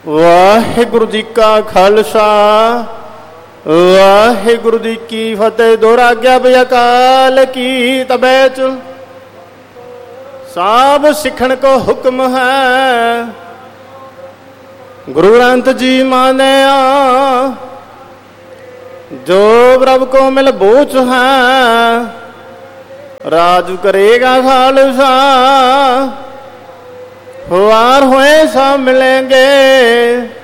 ਵਾਹਿਗੁਰੂ ਜੀ ਕਾ ਖਾਲਸਾ ਵਾਹਿਗੁਰੂ ਜੀ ਕੀ ਫਤਿਹ। ਦੁਰਾਗਿਆ ਬਈ ਅਕਾਲ ਕੀ ਤਬੈਚ ਸਾਬ ਸਿੱਖਣ ਕੋ ਹੁਕਮ ਹੈ। ਗੁਰੂ ਗ੍ਰੰਥ ਜੀ ਮਾਨਿਆ ਜੋ ਪ੍ਰਭ ਕੋ ਮਿਲ ਬੋਚ ਹੈ। ਰਾਜ ਕਰੇਗਾ ਖਾਲਸਾ ਵਾਰ ਹੋਏ ਸਭ ਮਿਲेंगे।